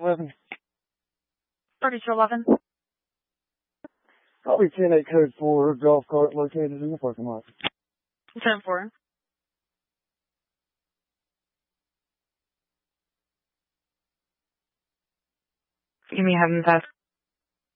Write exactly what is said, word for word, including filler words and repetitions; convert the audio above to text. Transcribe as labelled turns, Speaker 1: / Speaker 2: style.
Speaker 1: eleven.
Speaker 2: thirty-two eleven.
Speaker 1: Probably ten eight code four golf cart located in the parking lot.
Speaker 2: ten four.
Speaker 3: You may have him pass